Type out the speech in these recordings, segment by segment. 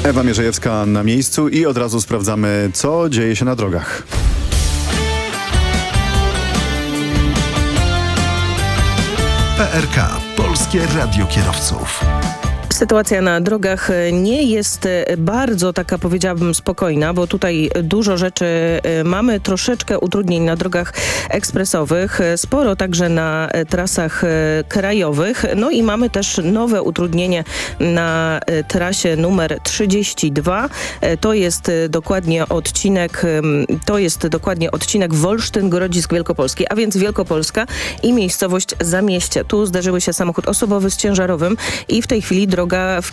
Ewa Mierzejewska na miejscu i od razu sprawdzamy, co dzieje się na drogach. PRK, Polskie Radio Kierowców. Sytuacja na drogach nie jest bardzo taka, powiedziałabym, spokojna, bo tutaj dużo rzeczy mamy, troszeczkę utrudnień na drogach ekspresowych, sporo także na trasach krajowych, no i mamy też nowe utrudnienie na trasie numer 32. To jest dokładnie odcinek Wolsztyn-Grodzisk Wielkopolski, a więc Wielkopolska i miejscowość Zamieście. Tu zderzyły się samochód osobowy z ciężarowym i w tej chwili droga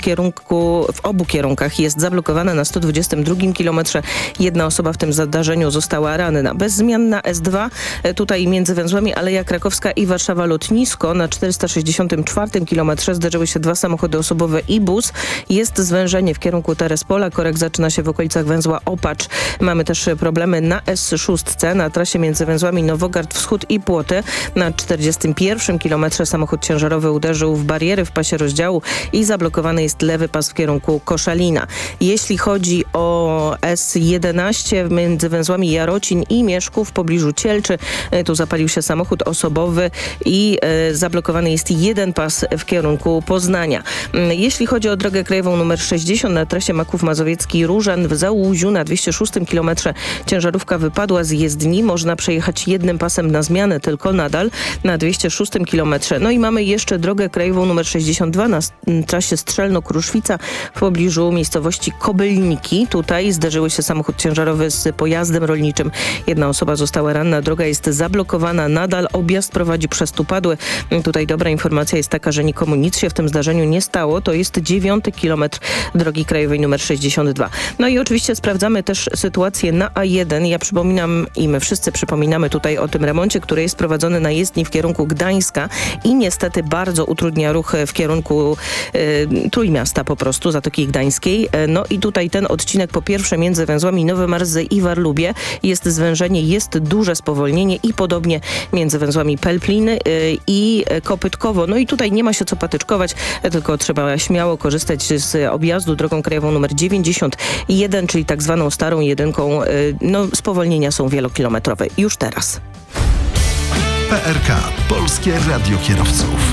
w obu kierunkach jest zablokowana na 122 kilometrze. Jedna osoba w tym zdarzeniu została ranna. Bez zmian na S2, tutaj między węzłami Aleja Krakowska i Warszawa Lotnisko na 464 kilometrze zderzyły się dwa samochody osobowe i bus. Jest zwężenie w kierunku Terespola. Korek zaczyna się w okolicach węzła Opacz. Mamy też problemy na S6 na trasie między węzłami Nowogard Wschód i Płoty. Na 41 kilometrze samochód ciężarowy uderzył w bariery w pasie rozdziału i zablokowany jest lewy pas w kierunku Koszalina. Jeśli chodzi o S11 między węzłami Jarocin i Mieszków w pobliżu Cielczy, tu zapalił się samochód osobowy i zablokowany jest jeden pas w kierunku Poznania. Jeśli chodzi o drogę krajową nr 60 na trasie Maków Mazowiecki-Różan w Załuziu na 206 kilometrze ciężarówka wypadła z jezdni. Można przejechać jednym pasem na zmianę tylko nadal na 206 kilometrze. No i mamy jeszcze drogę krajową nr 62 na trasie Strzelno-Kruszwica w pobliżu miejscowości Kobylniki. Tutaj zderzyły się samochód ciężarowy z pojazdem rolniczym. Jedna osoba została ranna. Droga jest zablokowana nadal. Objazd prowadzi przez Tupadły. Tutaj dobra informacja jest taka, że nikomu nic się w tym zdarzeniu nie stało. To jest 9 kilometr drogi krajowej nr 62. No i oczywiście sprawdzamy też sytuację na A1. Ja przypominam i my wszyscy przypominamy tutaj o tym remoncie, który jest prowadzony na jezdni w kierunku Gdańska i niestety bardzo utrudnia ruch w kierunku Trójmiasta po prostu, Zatoki Gdańskiej. No i tutaj ten odcinek po pierwsze między węzłami Nowe Marzy i Warlubie jest zwężenie, jest duże spowolnienie i podobnie między węzłami Pelpliny i Kopytkowo. No i tutaj nie ma się co patyczkować, tylko trzeba śmiało korzystać z objazdu drogą krajową nr 91, czyli tak zwaną starą jedynką. No spowolnienia są wielokilometrowe już teraz. PRK, Polskie Radio Kierowców.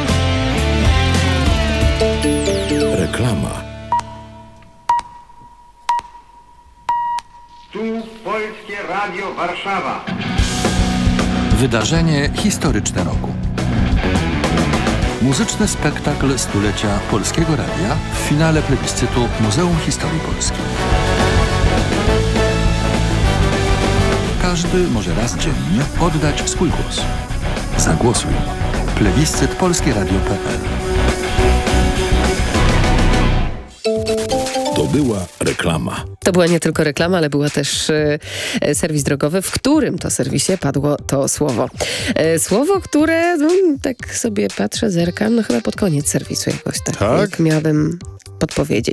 Reklama. Tu Polskie Radio Warszawa. Wydarzenie historyczne roku. Muzyczny spektakl stulecia Polskiego Radia w finale plebiscytu Muzeum Historii Polski. Każdy może raz dziennie oddać swój głos. Zagłosuj. Plebiscyt polskieradio.pl. To była reklama. To była nie tylko reklama, ale była też serwis drogowy, w którym to serwisie padło to słowo. Słowo, które, tak sobie patrzę, zerkam, chyba pod koniec serwisu jakoś tak. Jak miałabym podpowiedzieć.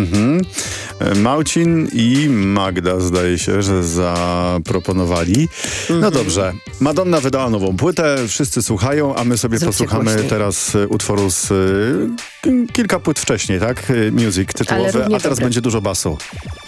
Małcin i Magda zdaje się, że zaproponowali. No dobrze. Madonna wydała nową płytę, wszyscy słuchają, a my sobie posłuchamy teraz utworu z kilka płyt wcześniej, tak? Music tytułowy, a teraz będzie dużo basu.